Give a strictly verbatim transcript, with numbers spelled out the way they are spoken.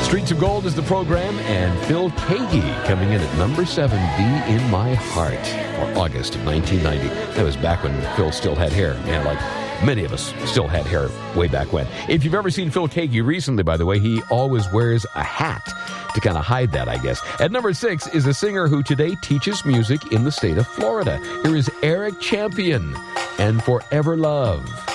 Streets of Gold is the program, and Phil Keaggy coming in at number seven, Be In My Heart, for August of nineteen ninety. That was back when Phil still had hair. Yeah, like many of us still had hair way back when. If you've ever seen Phil Keaggy recently, by the way, he always wears a hat to kind of hide that, I guess. At number six is a singer who today teaches music in the state of Florida. Here is Eric Champion and Forever Love.